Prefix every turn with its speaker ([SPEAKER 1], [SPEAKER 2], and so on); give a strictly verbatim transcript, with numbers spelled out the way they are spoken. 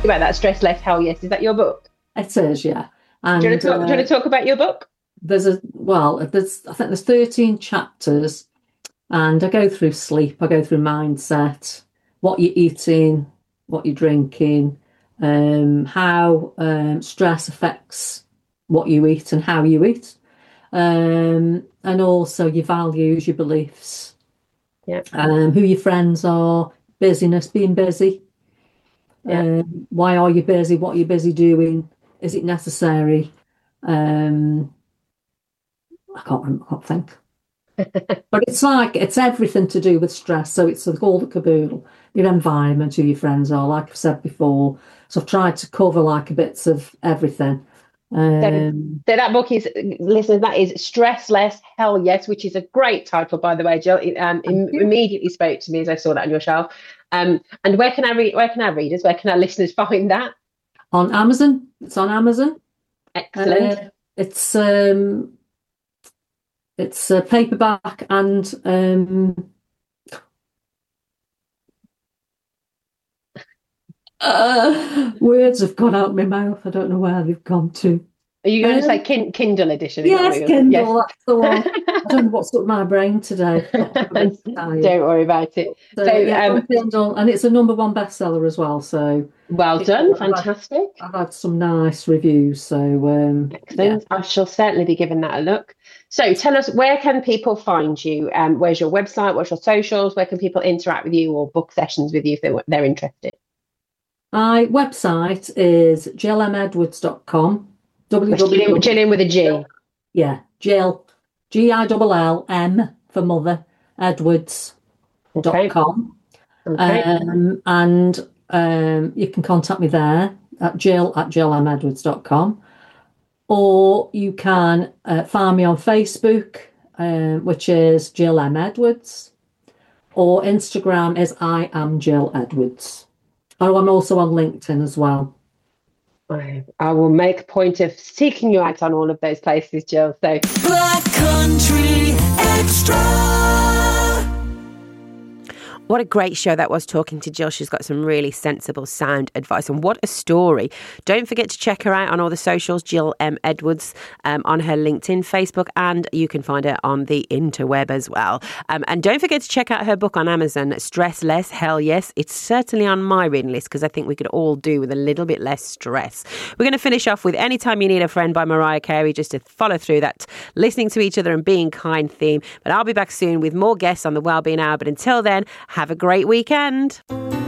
[SPEAKER 1] About that, Stress Less, Hell Yes. Is that your book?
[SPEAKER 2] It is, yeah. And
[SPEAKER 1] do, you want to talk, uh, do you want to talk about your book?
[SPEAKER 2] There's a, well, there's, I think there's thirteen chapters, and I go through sleep, I go through mindset, what you're eating, what you're drinking, um, how um, stress affects what you eat and how you eat, um, and also your values, your beliefs,
[SPEAKER 1] yeah,
[SPEAKER 2] um, who your friends are, busyness, being busy. Yeah. Um, why are you busy? What are you busy doing? Is it necessary? Um, I can't remember, I can't think. But it's like, it's everything to do with stress. So it's all the caboodle, your environment, who your friends are, like I've said before. So I've tried to cover like bits of everything. Um,
[SPEAKER 1] so, so that book is, listeners, that is Stress Less, Hell Yes, which is a great title, by the way, Jill. It um, im- immediately spoke to me as I saw that on your shelf. Um, and where can I read? Where can our readers? Where can our listeners find that?
[SPEAKER 2] On Amazon. It's on Amazon.
[SPEAKER 1] Excellent.
[SPEAKER 2] Uh, it's um, it's a paperback and um, uh, words have gone out of my mouth. I don't know where they've gone to.
[SPEAKER 1] Are you going um, to say kin- Kindle edition?
[SPEAKER 2] Yes, Kindle. Yes. That's the one. I don't know what's up my brain today.
[SPEAKER 1] Don't worry about it.
[SPEAKER 2] So, so yeah, um, Kindle, and it's a number one bestseller as well. So
[SPEAKER 1] well done, fantastic.
[SPEAKER 2] I've had, I've had some nice reviews. So um,
[SPEAKER 1] excellent. Yeah. I shall certainly be giving that a look. So tell us, where can people find you? Um, where's your website? What's your socials? Where can people interact with you or book sessions with you if they're, they're interested?
[SPEAKER 2] My website is jill m edwards dot com.
[SPEAKER 1] Jill with a G.
[SPEAKER 2] Yeah, Jill, G I L L M for mother, Edwards dot com. Okay. Okay. Um, and um, you can contact me there at jill at jill m edwards dot com. Or you can uh, find me on Facebook, uh, which is Jill M. Edwards. Or Instagram is I am Jill Edwards. Oh, I'm also on LinkedIn as well.
[SPEAKER 1] I, I will make a point of seeking you out on all of those places, Jill. So, Black Country Extra.
[SPEAKER 3] What a great show that was, talking to Jill. She's got some really sensible, sound advice, and what a story. Don't forget to check her out on all the socials, Jill M. Edwards, um, on her LinkedIn, Facebook, and you can find her on the interweb as well. Um, and don't forget to check out her book on Amazon, Stress Less, Hell Yes. It's certainly on my reading list because I think we could all do with a little bit less stress. We're going to finish off with Anytime You Need a Friend by Mariah Carey, just to follow through that listening to each other and being kind theme. But I'll be back soon with more guests on the Wellbeing Hour. But until then, have a great weekend.